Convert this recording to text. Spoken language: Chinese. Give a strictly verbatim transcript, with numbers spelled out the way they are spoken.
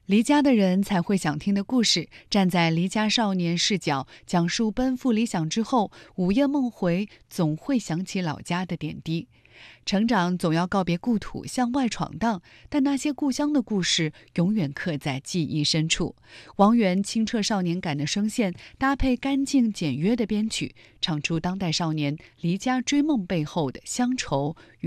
离家的人才会想听的故事，站在离家少年视角，讲述奔赴理想之后，午夜梦回，总会想起老家的点滴。成长总要告别故土，向外闯荡，但那些故乡的故事永远刻在记忆深处。王源清澈少年感的声线，搭配干净简约的编曲，唱出当代少年离家追梦背后的乡愁与